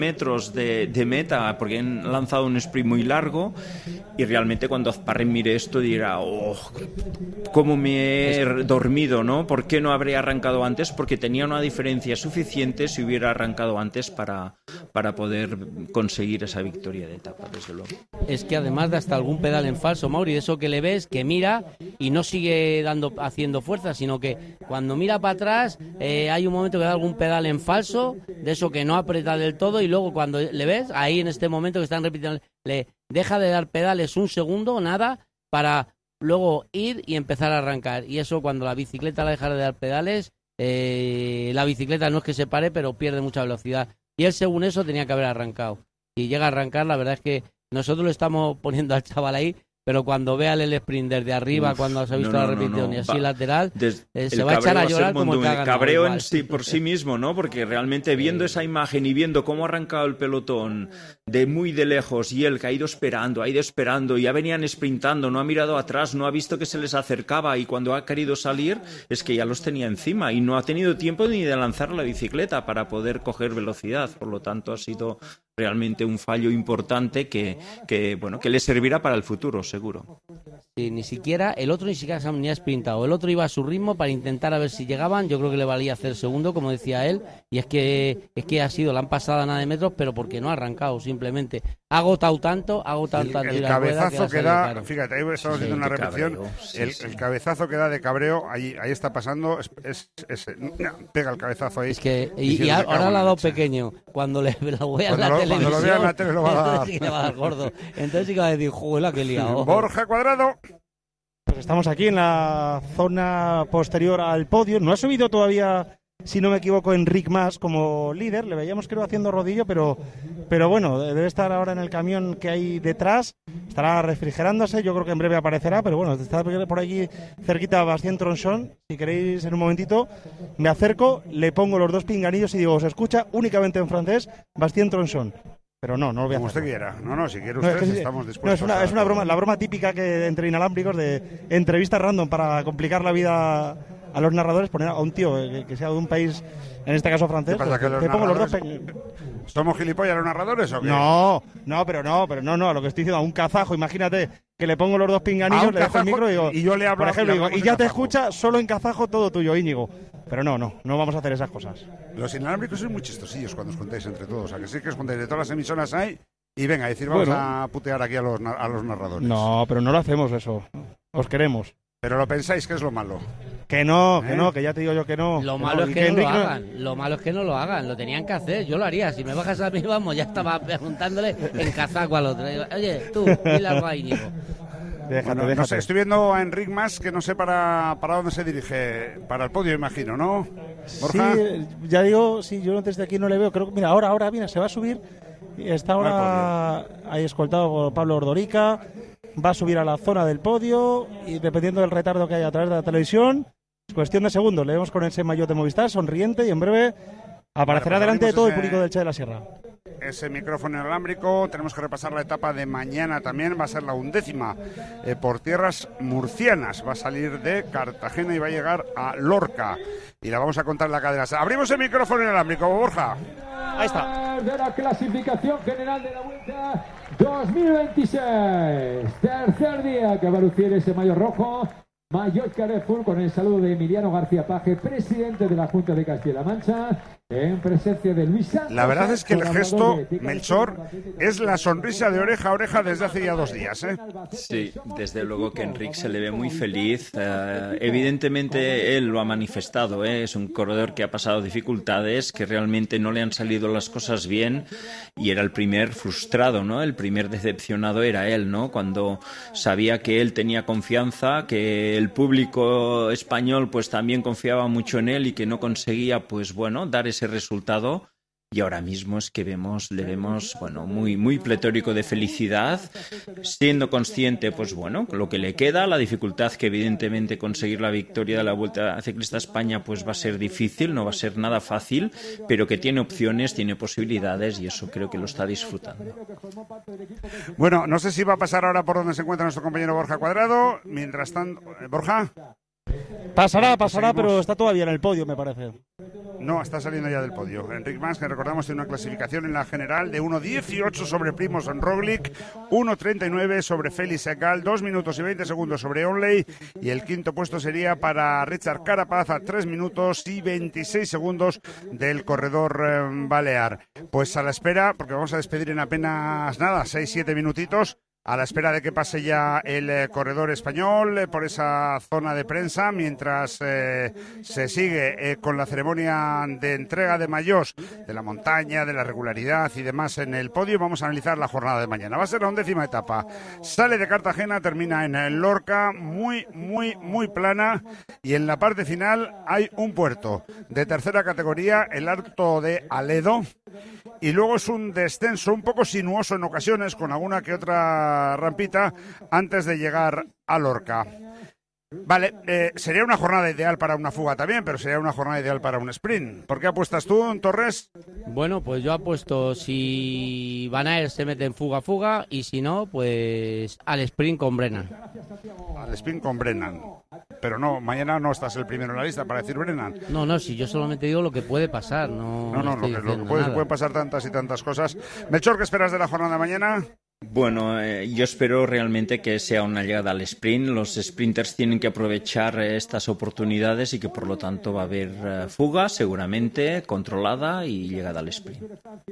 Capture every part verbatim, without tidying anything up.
metros de, de meta, porque han lanzado un sprint muy largo, y realmente cuando Azparren mire esto dirá, oh, cómo me he dormido, ¿no? ¿Por qué no habría arrancado antes? Porque tenía una diferencia suficiente si hubiera arrancado antes para, para poder conseguir esa victoria de etapa, desde luego. Es que además de hasta algún pedal en falso, Mauri, de eso que le ves, que mira y no sigue dando haciendo fuerza, sino que cuando mira para atrás eh, hay un momento que da algún pedal en falso, de eso que no aprieta del todo, y luego cuando le ves, ahí en este momento que están repitiendo, le deja de dar pedales un segundo, nada, para luego ir y empezar a arrancar. Y eso cuando la bicicleta la deja de dar pedales, eh, la bicicleta no es que se pare, pero pierde mucha velocidad. Y él según eso tenía que haber arrancado. Si llega a arrancar, la verdad es que nosotros lo estamos poniendo al chaval ahí, pero cuando vea el sprint desde arriba, Uf, cuando se ha visto no, no, la repetición no, no. y así va. lateral, Des, eh, se va a echar a llorar como que haga el cabreo igual. en sí, por sí mismo, ¿no? Porque realmente viendo esa imagen y viendo cómo ha arrancado el pelotón de muy de lejos, y él que ha ido esperando, ha ido esperando, y ya venían sprintando, no ha mirado atrás, no ha visto que se les acercaba, y cuando ha querido salir es que ya los tenía encima y no ha tenido tiempo ni de lanzar la bicicleta para poder coger velocidad. Por lo tanto, ha sido realmente un fallo importante que, que, bueno, que le servirá para el futuro, seguro. Sí, ni siquiera, el otro ni siquiera se ha sprintado, el otro iba a su ritmo para intentar a ver si llegaban. Yo creo que le valía hacer segundo, como decía él, y es que es que ha sido, la han pasado a nada de metros, pero porque no ha arrancado, simplemente ha agotado tanto, ha agotado el, tanto el cabezazo que, que da, claro. Fíjate, ahí estamos sí, haciendo una repetición, cabreo, sí, el, sí. el cabezazo que da de cabreo, ahí, ahí está pasando, es, es, es, no, pega el cabezazo ahí. Es que, y, y ahora lo ha dado pequeño, cuando le lo voy a la lo, televisión, cuando lo vea en la tele lo va a dar. Entonces sí que le va a dar gordo, entonces sí que va a decir, juela que liado. Borja Cuadrado. Pues estamos aquí en la zona posterior al podio. No ha subido todavía, si no me equivoco, Enric Mas como líder. Le veíamos, creo, haciendo rodillo, pero, pero bueno, debe estar ahora en el camión que hay detrás. Estará refrigerándose, yo creo que en breve aparecerá, pero bueno, está por aquí cerquita Bastien Tronchon. Si queréis, en un momentito, me acerco, le pongo los dos pinganillos y digo, se escucha únicamente en francés, Bastien Tronchon. Pero no, no lo voy a hacer. Como usted quiera. No, no, si quiere usted, no, es que, estamos dispuestos. No, es una, es una broma, la broma típica que entre inalámbricos de entrevistas random para complicar la vida a los narradores, poner a un tío que, que sea de un país, en este caso francés. ¿Qué pasa, pues, que te los pongo los dos pe... ¿Somos gilipollas los narradores o qué? No, no, pero no, pero no, no, lo que estoy diciendo, a un kazajo, imagínate que le pongo los dos pinganillos, le dejo el micro y digo, y yo le hablo, por ejemplo, y, digo, y ya te escucha solo en kazajo todo tuyo, Íñigo. Pero no, no, no vamos a hacer esas cosas. Los inalámbricos son muy chistosillos cuando os contáis entre todos, o sea, que sí que os contáis de todas las emisoras hay. Y venga, decir, vamos bueno, a putear aquí a los, a los narradores. No, pero no lo hacemos eso. Os queremos. Pero lo pensáis que es lo malo. Que no, ¿Eh? que no, que ya te digo yo que no. Lo que malo no, es que, que no lo no... hagan. Lo malo es que no lo hagan. Lo tenían que hacer. Yo lo haría. Si me bajas a mí, vamos, ya estaba preguntándole en kazaco al otro. Oye, tú, dile algo a Íñigo. Déjate, bueno, déjate. No sé, estoy viendo a Enric Mas, que no sé para, para dónde se dirige. Para el podio, imagino, ¿no? ¿Borja? Sí, ya digo, sí, yo desde aquí no le veo. Creo que, mira, ahora, ahora viene, se va a subir. Está ahora ahí escoltado por Pablo Ordorica. Va a subir a la zona del podio y dependiendo del retardo que haya a través de la televisión, es cuestión de segundos. Le vemos con ese maillot de Movistar, sonriente, y en breve aparecerá vale, delante de todo ese, el público del Che de la Sierra. Ese micrófono inalámbrico. Tenemos que repasar la etapa de mañana también. Va a ser la undécima eh, por tierras murcianas. Va a salir de Cartagena y va a llegar a Lorca. Y la vamos a contar en la cadena. Abrimos el micrófono inalámbrico, Borja. Ahí está. De la clasificación general de la Vuelta dos mil veintiséis. Tercer día que va a lucir ese maillot rojo. Maillot Carrefour, con el saludo de Emiliano García Paje, presidente de la Junta de Castilla-La Mancha, en presencia de Luis Santos. La verdad es que el gesto, Melchor, es la sonrisa de oreja a oreja desde hace ya dos días, ¿eh? Sí, desde luego que Enric se le ve muy feliz. Uh, evidentemente él lo ha manifestado, ¿eh? Es un corredor que ha pasado dificultades, que realmente no le han salido las cosas bien, y era el primer frustrado, ¿no? El primer decepcionado era él, ¿no? Cuando sabía que él tenía confianza, que el público español pues también confiaba mucho en él y que no conseguía, pues bueno, dar ese resultado. Y ahora mismo es que vemos, le vemos, bueno, muy, muy pletórico de felicidad, siendo consciente, pues bueno, lo que le queda, la dificultad que evidentemente conseguir la victoria de la Vuelta Ciclista a España pues va a ser difícil, no va a ser nada fácil, pero que tiene opciones, tiene posibilidades y eso creo que lo está disfrutando. Bueno, no sé si va a pasar ahora por donde se encuentra nuestro compañero Borja Cuadrado. Mientras tanto, ¿Borja? Pasará, pasará, pero está todavía en el podio, me parece. No, está saliendo ya del podio. Enric Mas, que recordamos, tiene una clasificación en la general de uno dieciocho sobre Primož Roglič, uno treinta y nueve sobre Félix Segal, dos minutos y veinte segundos sobre Onley, y el quinto puesto sería para Richard Carapaz a tres minutos y veintiséis segundos del corredor eh, balear. Pues a la espera, porque vamos a despedir en apenas nada, seis siete minutitos, a la espera de que pase ya el eh, corredor español eh, por esa zona de prensa, mientras eh, se sigue eh, con la ceremonia de entrega de maillot de la montaña, de la regularidad y demás en el podio. Vamos a analizar la jornada de mañana. Va a ser la undécima etapa. Sale de Cartagena, termina en el Lorca, muy, muy, muy plana, y en la parte final hay un puerto de tercera categoría, el Alto de Aledo, y luego es un descenso un poco sinuoso en ocasiones, con alguna que otra rampita antes de llegar a Lorca. Vale, eh, sería una jornada ideal para una fuga también, pero sería una jornada ideal para un sprint. ¿Por qué apuestas tú, Torres? Bueno, pues yo apuesto si Van Aert se mete en fuga-fuga, y si no, pues al sprint con Brennan. Al sprint con Brennan. Pero no, mañana no estás el primero en la lista para decir Brennan. No, no, si yo solamente digo lo que puede pasar. No, no, no, no lo que, lo que puede, pueden pasar tantas y tantas cosas. Melchor, ¿qué esperas de la jornada de mañana? Bueno, eh, yo espero realmente que sea una llegada al sprint. Los sprinters tienen que aprovechar eh, estas oportunidades y que por lo tanto va a haber eh, fuga seguramente, controlada y llegada al sprint.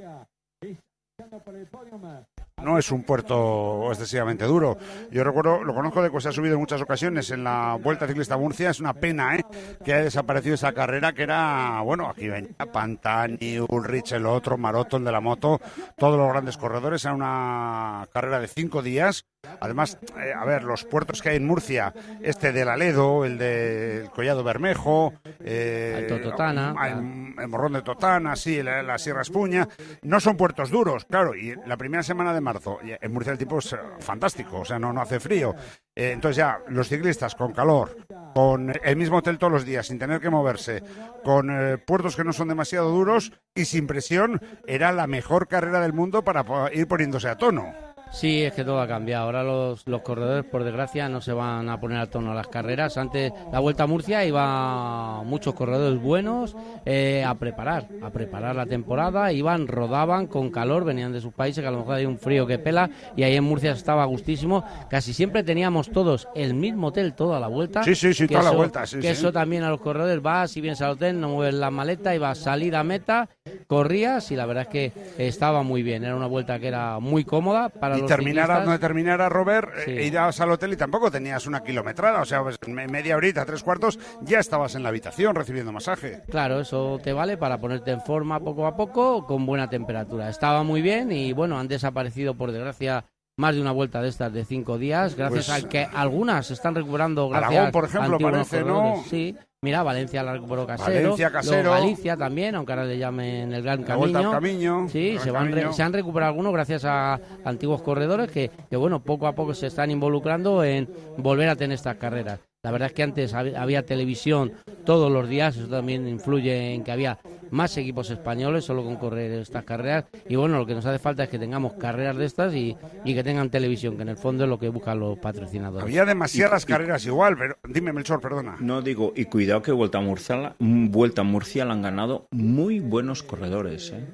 No es un puerto excesivamente duro. Yo recuerdo, lo conozco de que se ha subido en muchas ocasiones en la Vuelta Ciclista Murcia. Es una pena, ¿eh?, que haya desaparecido esa carrera que era, bueno, aquí venía Pantani, Ulrich, el otro, Maroto, el de la moto, todos los grandes corredores. Era una carrera de cinco días. Además, eh, a ver, los puertos que hay en Murcia, este del Aledo, el del Collado Bermejo, eh, Alto Totana, el, el Morrón de Totana, sí, la, la Sierra Espuña, no son puertos duros, claro, y la primera semana de marzo, en Murcia el tiempo es fantástico, o sea, no, no hace frío. Eh, entonces ya, los ciclistas con calor, con el mismo hotel todos los días, sin tener que moverse, con eh, puertos que no son demasiado duros y sin presión, era la mejor carrera del mundo para ir poniéndose a tono. Sí, es que todo ha cambiado. Ahora los, los corredores, por desgracia, no se van a poner a tono a las carreras. Antes, la Vuelta a Murcia, iban muchos corredores buenos eh, a preparar, a preparar la temporada. Iban, rodaban con calor, venían de sus países, que a lo mejor hay un frío que pela, y ahí en Murcia estaba gustísimo. Casi siempre teníamos todos el mismo hotel toda la vuelta. Sí, sí, sí, toda eso, la vuelta. Sí, que sí. eso también a los corredores, vas y vienes al hotel, no mueves la maleta, ibas a salir a meta, corrías, y la verdad es que estaba muy bien. Era una vuelta que era muy cómoda para y terminara donde terminara, Robert, sí. eh, irás al hotel y tampoco tenías una kilometrada, o sea, pues, media horita, tres cuartos, ya estabas en la habitación recibiendo masaje. Claro, eso te vale para ponerte en forma poco a poco con buena temperatura. Estaba muy bien y bueno, han desaparecido por desgracia más de una vuelta de estas de cinco días, gracias pues, a que algunas se están recuperando. Gracias Aragón, por ejemplo, parece, ¿no? Sí. Mira, Valencia la recuperó Casero. Valencia, Casero. Luego Galicia también, aunque ahora le llamen el Gran la Camino. Vuelta al Camino. Sí, Gran se, van Camino. Re, se han recuperado algunos gracias a antiguos corredores que, que, bueno, poco a poco se están involucrando en volver a tener estas carreras. La verdad es que antes había, había televisión todos los días, eso también influye en que había más equipos españoles solo con correr estas carreras. Y bueno, lo que nos hace falta es que tengamos carreras de estas y, y que tengan televisión, que en el fondo es lo que buscan los patrocinadores. Había demasiadas y, carreras y, igual, pero dime, Melchor, perdona. No, digo, y cuidado que Vuelta a Murcia, Vuelta a Murcia la han ganado muy buenos corredores, ¿eh?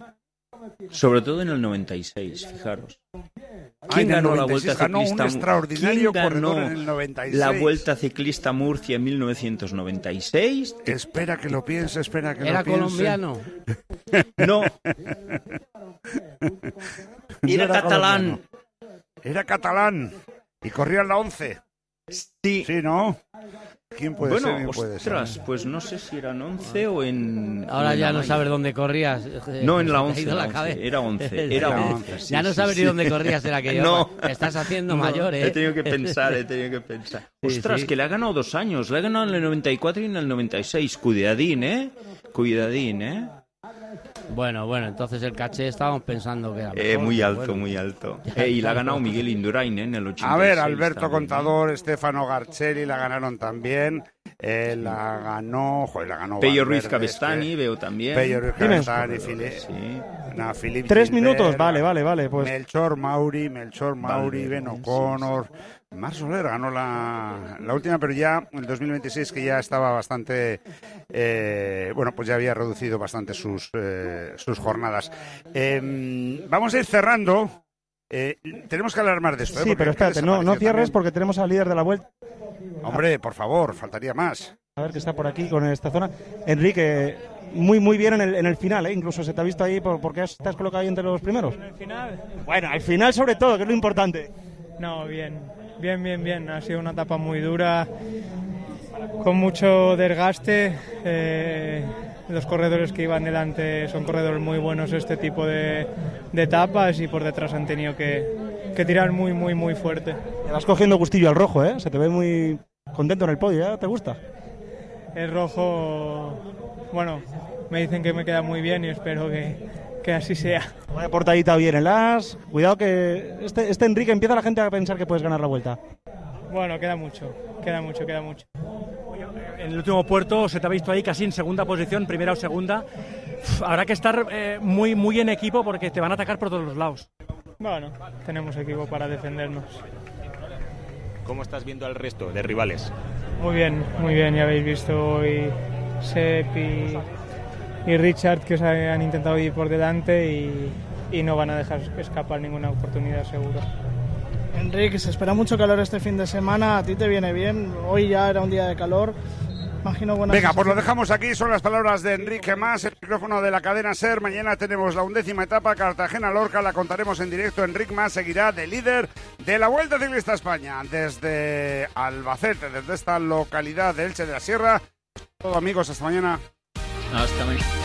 Sobre todo en el noventa y seis, fijaros. ¿Quién Ay, ganó el la Vuelta ganó Ciclista? Un extraordinario ¿Quién ganó corredor en el noventa y seis? La Vuelta Ciclista Murcia en mil novecientos noventa y seis. Espera que lo piense, espera que ¿Era lo piense. colombiano? No. Era, era catalán. Colombiano. Era catalán. Y corría en la once. Sí. Sí, ¿no? ¿Quién puede bueno, ser? ¿Quién puede ostras, ser? pues no sé si eran once o en... Ahora en ya no Amaya. sabes dónde corrías. No, en la Se te ha once, ido la la cabeza. once. Era once, era once. Sí, ya no sí, sabes sí. ni dónde corrías, era que yo. No. Te estás haciendo No, mayor, ¿eh? He tenido que pensar, he tenido que pensar. Sí, Ostras, sí. que le ha ganado dos años. Le ha ganado en el noventa y cuatro y en el noventa y seis. Cuidadín, ¿eh? Cuidadín, ¿eh? Bueno, bueno, entonces el caché estábamos pensando que era mejor, Eh, muy alto, bueno. muy alto. Eh, y la ha ganado Miguel Indurain, ¿eh? En el ochenta y seis. A ver, Alberto también, Contador, Stefano Garcelli la ganaron también. Eh, la ganó, joder, la ganó Pello Ruiz Valverde, Cabestany, este, veo también. Pello Ruiz Dime. Cabestany, Fili, Sí. no, Philippe Tres Gilbert, minutos, vale, vale, vale. Pues Melchor Mauri, Melchor Mauri, Valverde, Ben O'Connor. Mar Soler ganó la, la última, pero ya el dos mil veintiséis, que ya estaba bastante, eh, bueno, pues ya había reducido bastante sus, eh, sus jornadas. Eh, vamos a ir cerrando. Eh, tenemos que hablar más de esto. ¿eh? sí, Porque pero es que espérate, no, no desapareció cierres también. porque tenemos al líder de la vuelta. Hombre, por favor, faltaría más. A ver que está por aquí con esta zona. Enrique, muy muy bien en el, en el final, ¿eh? Incluso se te ha visto ahí por, porque has, te has colocado ahí entre los primeros. ¿En el final? Bueno, al final sobre todo, que es lo importante. No, bien, bien, bien, bien. Ha sido una etapa muy dura, con mucho desgaste. Eh, los corredores que iban delante son corredores muy buenos este tipo de, de etapas y por detrás han tenido que, que tirar muy, muy, muy fuerte. Te vas cogiendo gustillo al rojo, ¿eh? Se te ve muy contento en el podio, ¿eh? ¿Te gusta? El rojo, bueno, me dicen que me queda muy bien y espero que, que así sea. Vaya portadita bien el as. Cuidado que este, este Enrique empieza la gente a pensar que puedes ganar la vuelta. Bueno, queda mucho, queda mucho, queda mucho. En el último puerto se te ha visto ahí casi en segunda posición, primera o segunda. Uf, habrá que estar eh, muy, muy en equipo porque te van a atacar por todos los lados. Bueno, tenemos equipo para defendernos. ¿Cómo estás viendo al resto de rivales? Muy bien, muy bien. Ya habéis visto hoy Sepp y, y Richard que os han intentado ir por delante y, y no van a dejar escapar ninguna oportunidad seguro. Enrique, se espera mucho calor este fin de semana, a ti te viene bien, hoy ya era un día de calor, imagino buenas Venga, pues lo sensaciones. dejamos aquí, son las palabras de Enrique Mas, el micrófono de la cadena SER. Mañana tenemos la undécima etapa, Cartagena-Lorca, la contaremos en directo. Enrique Mas seguirá de líder de la Vuelta Ciclista a España desde Albacete, desde esta localidad de Elche de la Sierra. Todo, amigos, hasta mañana. Hasta mañana.